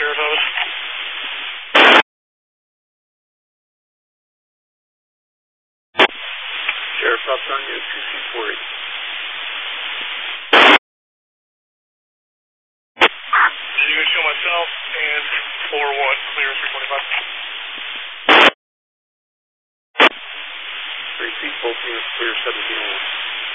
Sheriff's Office. Sheriff's Office on you, 2C48. You can show myself and 4-1, clear 325. 3 feet, both units clear 1701.